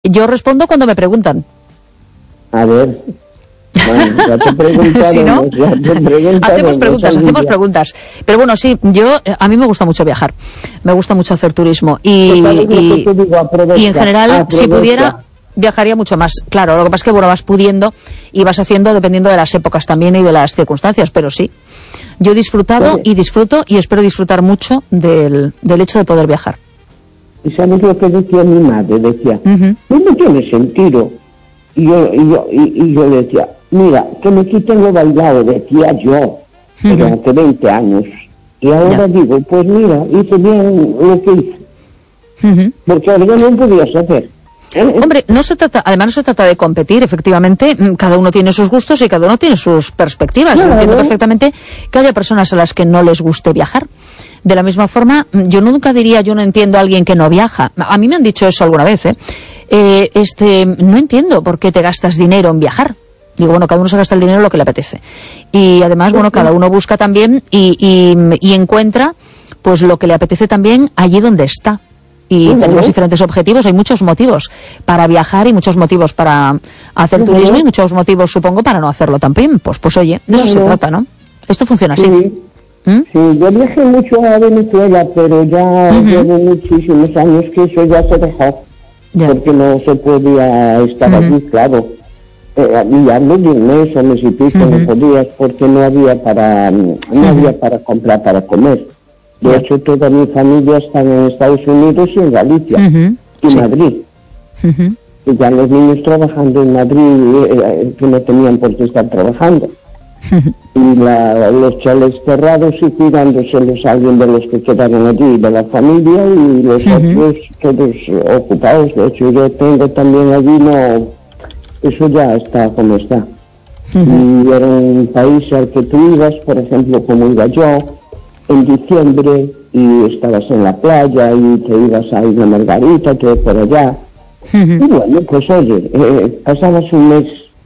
Yo respondo cuando me preguntan. A ver... Bueno, ya te preguntaron, ¿Sí, no? Hacemos preguntas. Pero bueno, sí, a mí me gusta mucho viajar. Me gusta mucho hacer turismo. Y en general, si pudiera, viajaría mucho más. Claro, lo que pasa es que bueno, vas pudiendo y vas haciendo dependiendo de las épocas también y de las circunstancias. Pero sí, yo he disfrutado y disfruto y espero disfrutar mucho del hecho de poder viajar. ¿Y sabes lo que decía mi madre? Decía, no tiene sentido. Y yo le decía, mira, que me quiten lo bailado, decía yo, pero hace 20 años. Y ahora digo, pues mira, hice bien lo que hice. Porque ahora no podías hacer. Hombre, además no se trata de competir, efectivamente, cada uno tiene sus gustos y cada uno tiene sus perspectivas. Yo entiendo perfectamente que haya personas a las que no les guste viajar. De la misma forma, yo nunca diría, yo no entiendo a alguien que no viaja. A mí me han dicho eso alguna vez, no entiendo por qué te gastas dinero en viajar. Digo, bueno, cada uno se gasta el dinero lo que le apetece. Y además, bueno, cada uno busca también y encuentra pues lo que le apetece también allí donde está. Y tenemos diferentes objetivos, hay muchos motivos para viajar y muchos motivos para hacer turismo y muchos motivos, supongo, para no hacerlo también. Pues oye, de eso se trata, ¿no? Esto funciona así. Sí, yo viajé mucho a Venezuela, pero ya llevo muchísimos años que eso ya se dejó. Porque no se podía estar allí, claro. Y hablo de un mes o mes y pico, no podías, porque no había para comprar para comer. De hecho, toda mi familia está en Estados Unidos y en Galicia y Madrid. Y ya los niños trabajando en Madrid, que no tenían por qué estar trabajando. Y los chalés cerrados y cuidándoselos a alguien de los que quedaron allí, de la familia, y los otros todos ocupados. De hecho, yo tengo también allí, eso ya está como está. Y era un país al que tú ibas, por ejemplo, como iba yo, en diciembre, y estabas en la playa y te ibas a Isla Margarita, que por allá. Y bueno, pues oye, pasabas un mes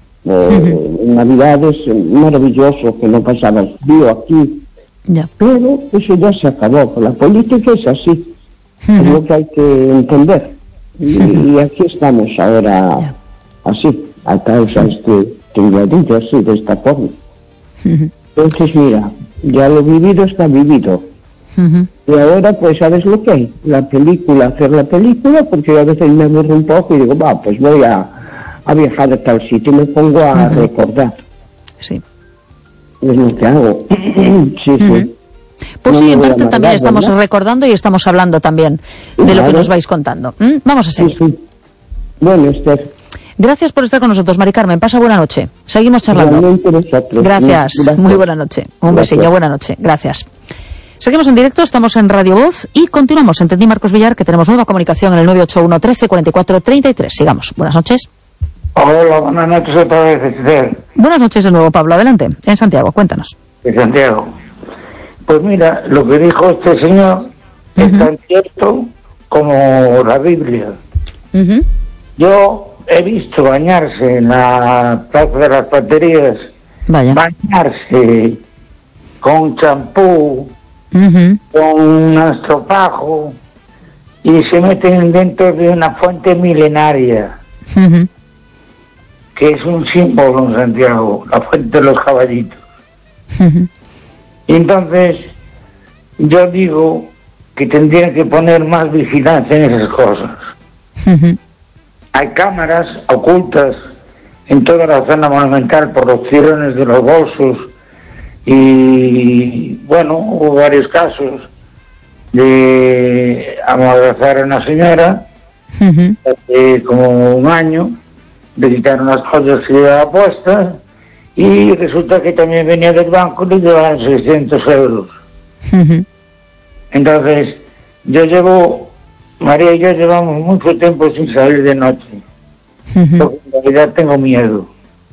en Navidades maravilloso, que no pasabas frío aquí. Pero eso ya se acabó. La política es así, es lo que hay que entender. Y aquí estamos ahora así, a causa de este tembladillo así, de esta forma. Entonces mira, ya lo vivido está vivido. Y ahora pues sabes lo que hay, hacer la película, porque a veces me aburro un poco y digo, pues voy a viajar a tal sitio y me pongo a recordar. Sí. Es lo que hago. Sí. Pues sí, en parte también estamos recordando y estamos hablando también de lo que nos vais contando. Vamos a seguir. Sí. Bueno, Esther. Gracias por estar con nosotros, Mari Carmen. Pasa buena noche. Seguimos charlando. Gracias. Muy buena noche. Un besillo. Buena noche. Gracias. Seguimos en directo, estamos en Radio Voz y continuamos. Entendí, Marcos Villar, que tenemos nueva comunicación en el 981 13 44 33. Sigamos. Buenas noches. Hola, buenas noches otra vez, Esther. Buenas noches de nuevo, Pablo. Adelante. En Santiago, cuéntanos. En Santiago. Pues mira, lo que dijo este señor es tan cierto como la Biblia. Yo he visto bañarse en la Plaza de las Baterías, bañarse con champú, con un estropajo, y se meten dentro de una fuente milenaria, que es un símbolo en Santiago, la fuente de los caballitos. Y entonces yo digo que tendrían que poner más vigilancia en esas cosas. Hay cámaras ocultas en toda la zona monumental por los tirones de los bolsos, y bueno, hubo varios casos de amordazar a una señora hace como un año, le quitaron las joyas que llevaba puestas y resulta que también venía del banco y le llevaban 600 euros. Entonces María y yo llevamos mucho tiempo sin salir de noche, porque en realidad tengo miedo.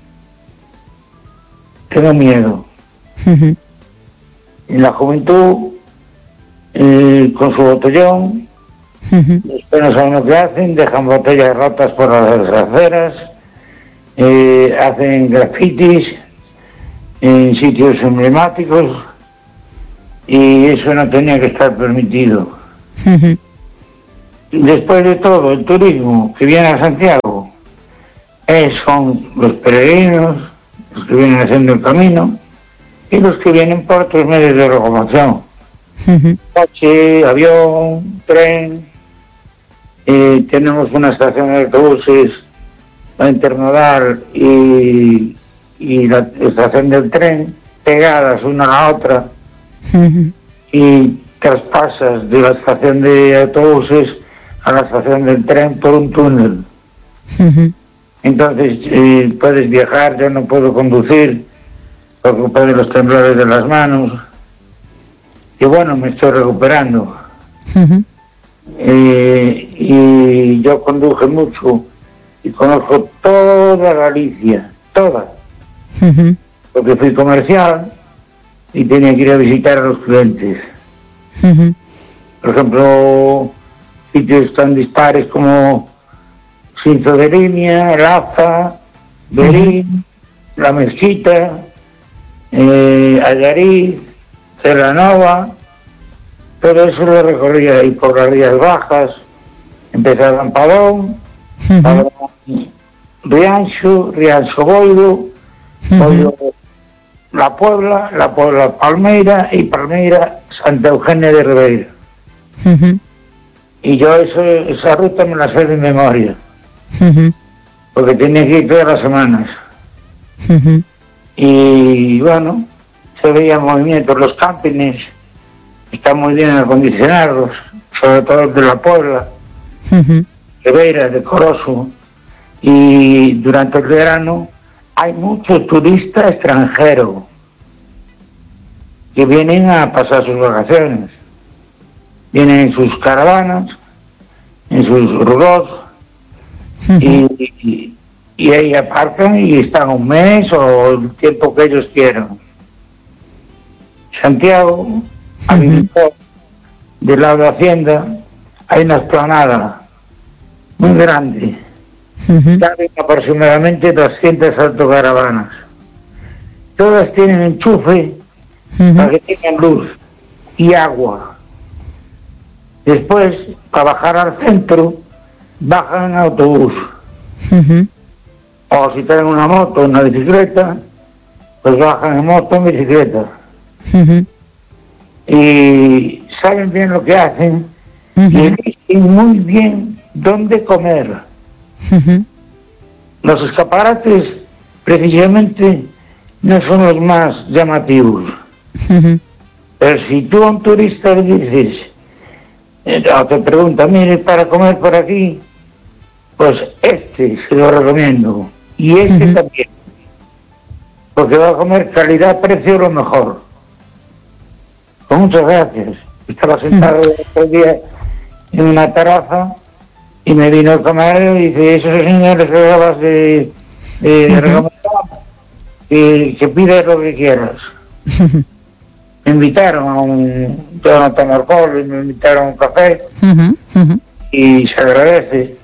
En la juventud, con su botellón, después no saben lo que hacen, dejan botellas rotas por las aceras, hacen grafitis en sitios emblemáticos, y eso no tenía que estar permitido. después de todo, el turismo que viene a Santiago son los peregrinos, los que vienen haciendo el camino, y los que vienen por otros medios de locomoción. Coche, avión, tren. Tenemos una estación de autobuses, la intermodal y la estación del tren pegadas una a la otra, y traspasas de la estación de autobuses a la estación del tren por un túnel. Entonces puedes viajar. Yo no puedo conducir por culpa de los temblores de las manos, y bueno, me estoy recuperando. Y yo conduje mucho y conozco toda Galicia, toda, porque fui comercial y tenía que ir a visitar a los clientes. Por ejemplo, sitios tan dispares como Cinto de Limia, Laza, Berín, La Mezquita, Allariz, Celanova. Todo eso lo recorría, y por las Rías Bajas, empezaba en Padón, Rianxo, Boiro, La Puebla, Palmeira, y Palmeira, Santa Eugenia de Ribeira. Y yo esa ruta me la sé de memoria, porque tenía que ir todas las semanas. Y bueno, se veían movimientos, los campings están muy bien acondicionados, sobre todo el de La Puebla, Ribeira, de Corozo. Y durante el verano hay mucho turista extranjero que vienen a pasar sus vacaciones. Vienen en sus caravanas, en sus rulos, y ahí aparcan y están un mes o el tiempo que ellos quieran. Santiago, del lado de Hacienda, hay una explanada muy grande. Caben aproximadamente 200 autocaravanas. Todas tienen enchufe para que tengan luz y agua. Después, para bajar al centro, bajan en autobús. O si tienen una moto o una bicicleta, pues bajan en moto o en bicicleta. Y saben bien lo que hacen, y eligen muy bien dónde comer. Los escaparates precisamente no son los más llamativos, pero si tú a un turista le dices, o te pregunta, mire, para comer por aquí, pues este se lo recomiendo, y este también, porque va a comer calidad-precio lo mejor. Pues muchas gracias. Estaba sentado el otro día en una terraza y me vino el camarero y dice, esos señores que acabas de recomendar, que pides lo que quieras. Me invitaron a a tomar alcohol, y me invitaron a un café, y se agradece.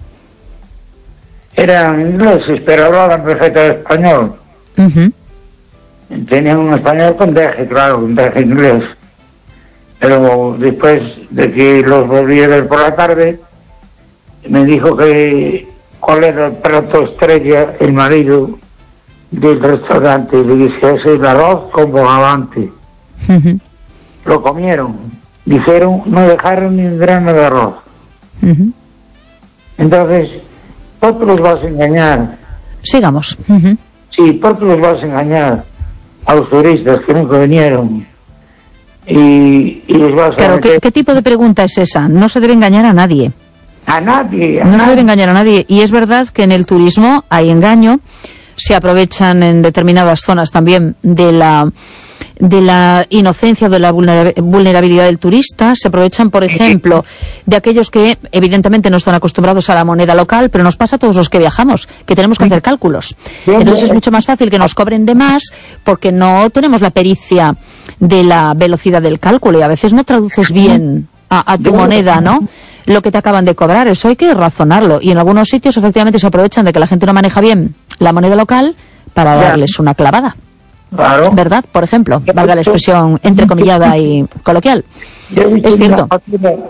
Eran ingleses, pero hablaban perfecto español. Tenían un español con deje, claro, un deje inglés. Pero después de que los volví a ver por la tarde, me dijo que cuál era el plato estrella, el marido del restaurante. Le dije, es el arroz con bogavante. Lo comieron, dijeron, no dejaron ni un grano de arroz. Entonces, ¿por qué los vas a engañar? Sigamos. Sí, ¿por qué los vas a engañar a los turistas que nunca vinieron? Y les vas claro, a meter... ¿qué tipo de pregunta es esa? No se debe engañar a nadie. A nadie. No se debe engañar a nadie. Y es verdad que en el turismo hay engaño. Se aprovechan en determinadas zonas también de la inocencia, de la vulnerabilidad del turista. Se aprovechan, por ejemplo, de aquellos que evidentemente no están acostumbrados a la moneda local, pero nos pasa a todos los que viajamos, que tenemos que hacer cálculos. Entonces es mucho más fácil que nos cobren de más porque no tenemos la pericia de la velocidad del cálculo y a veces no traduces bien a tu moneda, ¿no?, lo que te acaban de cobrar. Eso hay que razonarlo. Y en algunos sitios efectivamente se aprovechan de que la gente no maneja bien la moneda local para darles una clavada. Claro. ¿Verdad? Por ejemplo, valga la expresión entrecomillada y coloquial. Es cierto.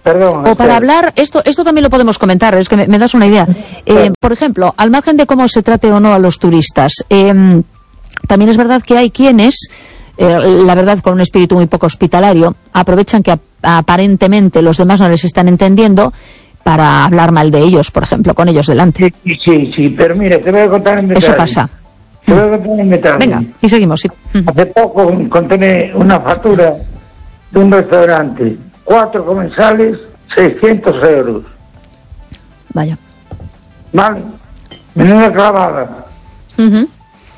Perdón. O para hablar, esto también lo podemos comentar, es que me das una idea. Por ejemplo, al margen de cómo se trate o no a los turistas, también es verdad que hay quienes, la verdad con un espíritu muy poco hospitalario, aprovechan que aparentemente los demás no les están entendiendo para hablar mal de ellos, por ejemplo, con ellos delante. Sí, pero mira, te voy a contar en detalle. Eso pasa. Te voy a contar en detalle. Venga, y seguimos, sí. Hace poco encontré una factura de un restaurante, 4 comensales, 600 euros. Vaya. Vale, menuda clavada. Uh-huh.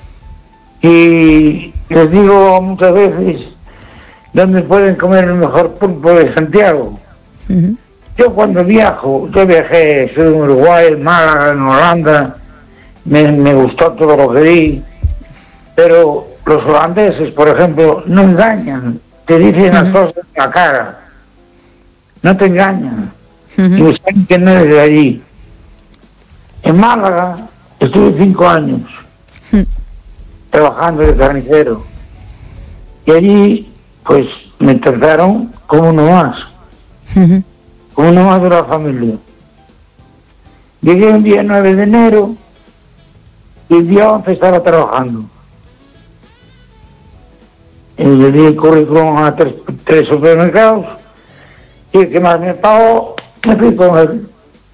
Y les digo muchas veces dónde pueden comer el mejor pulpo de Santiago. Uh-huh. Yo cuando viajo, yo viajé, estuve en Uruguay, en Málaga, en Holanda, me gustó todo lo que vi, pero los holandeses, por ejemplo, no engañan, te dicen las cosas en la cara, no te engañan, y saben que no eres de allí. En Málaga estuve 5 años trabajando de carnicero, y allí pues me trataron como uno más. Como uno más de la familia. Llegué un día 9 de enero y el día 11 estaba trabajando. Y le di el currículum a 3 supermercados y el que más me pagó me fui con él.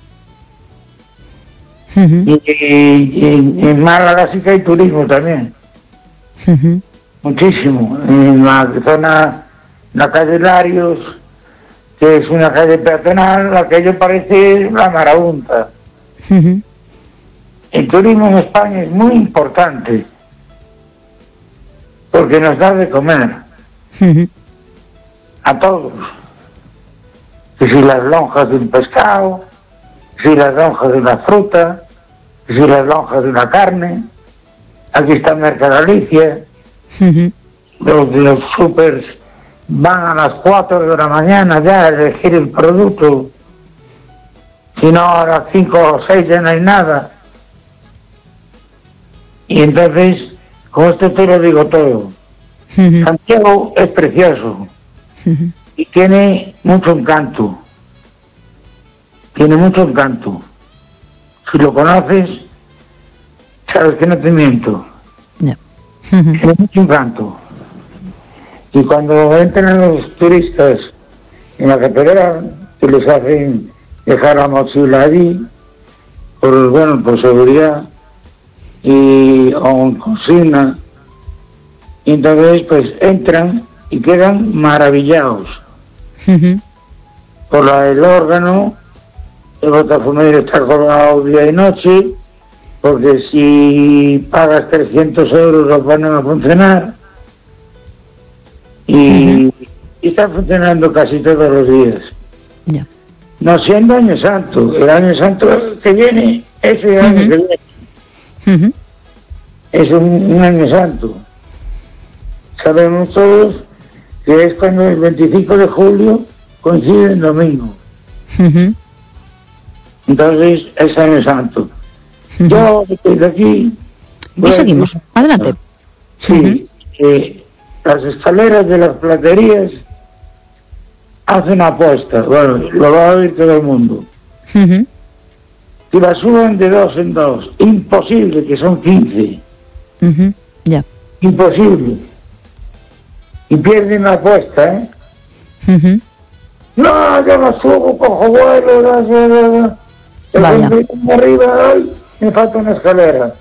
Y en Málaga sí que hay turismo también. Muchísimo. En la zona, la calle Larios, que es una calle peatonal, aquello parece la marabunta. El turismo en España es muy importante porque nos da de comer a todos. Que si las lonjas de un pescado, que si las lonjas de una fruta, que si las lonjas de una carne. Aquí está Mercadalicia, los supers van a las 4 de la mañana ya a elegir el producto, si no a las 5 o 6 ya no hay nada. Y entonces, con esto te lo digo todo. Santiago es precioso y tiene mucho encanto. Tiene mucho encanto. Si lo conoces, sabes que no te miento. Tiene mucho encanto. Y cuando entran los turistas en la catedral, que les hacen dejar la mochila allí, por seguridad, y o en cocina, y entonces pues entran y quedan maravillados por el órgano. El botafumeiro está colgado día y noche, porque si pagas 300 euros lo ponen a funcionar. Y está funcionando casi todos los días. No siendo Año Santo, el Año Santo que viene, ese año que viene, es un Año Santo. Sabemos todos que es cuando el 25 de julio coincide en domingo. Entonces es Año Santo. Yo estoy aquí. Y seguimos, adelante. Sí, las escaleras de las platerías hacen apuesta, bueno, lo va a oír todo el mundo. Si la suben de 2 en 2, imposible, que son 15. Imposible. Y pierden la apuesta, ¿eh? No, yo la subo, cojo vuelo, arriba, ay, me falta una escalera.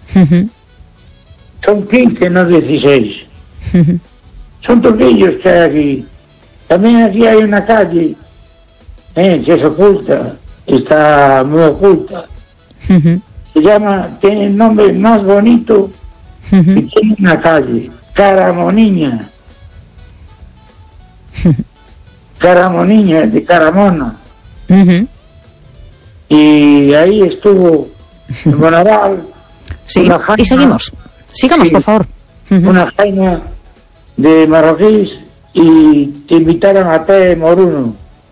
Son 15, no 16. Son toquillos que hay aquí. También aquí hay una calle que es oculta, está muy oculta. Se llama, tiene el nombre más bonito y tiene una calle, Caramoniña. Caramoniña, de Caramona. Y ahí estuvo en Bonaval. Sí, y seguimos. Sigamos, por favor. Una jaina de marroquíes y te invitaron a té moruno.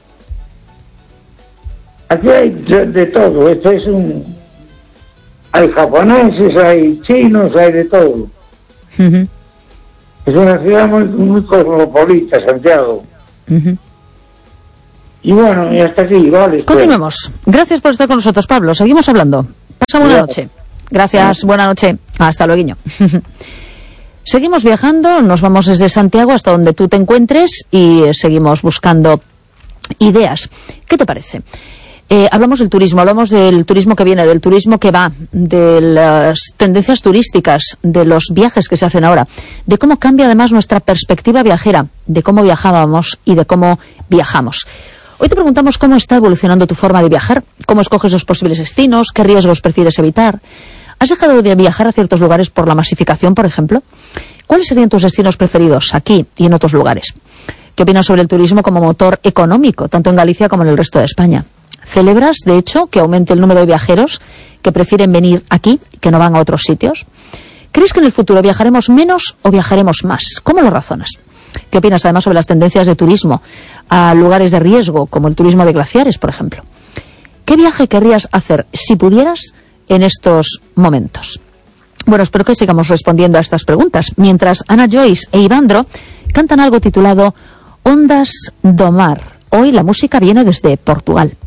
Aquí hay de todo. Esto es hay japoneses, hay chinos, hay de todo. Es una ciudad muy, muy cosmopolita, Santiago. Y bueno, y hasta aquí, vale. Continuemos. Gracias por estar con nosotros, Pablo. Seguimos hablando. Pasa buena noche. Gracias, buena noche. Hasta luego. Seguimos viajando, nos vamos desde Santiago hasta donde tú te encuentres y seguimos buscando ideas. ¿Qué te parece? Hablamos del turismo que viene, del turismo que va, de las tendencias turísticas, de los viajes que se hacen ahora, de cómo cambia además nuestra perspectiva viajera, de cómo viajábamos y de cómo viajamos. Hoy te preguntamos cómo está evolucionando tu forma de viajar, cómo escoges los posibles destinos, qué riesgos prefieres evitar. ¿Has dejado de viajar a ciertos lugares por la masificación, por ejemplo? ¿Cuáles serían tus destinos preferidos aquí y en otros lugares? ¿Qué opinas sobre el turismo como motor económico, tanto en Galicia como en el resto de España? ¿Celebras, de hecho, que aumente el número de viajeros que prefieren venir aquí, que no van a otros sitios? ¿Crees que en el futuro viajaremos menos o viajaremos más? ¿Cómo lo razonas? ¿Qué opinas además sobre las tendencias de turismo a lugares de riesgo, como el turismo de glaciares, por ejemplo? ¿Qué viaje querrías hacer, si pudieras, en estos momentos? Bueno, espero que sigamos respondiendo a estas preguntas, mientras Ana Joyce e Ivandro cantan algo titulado Ondas do Mar. Hoy la música viene desde Portugal.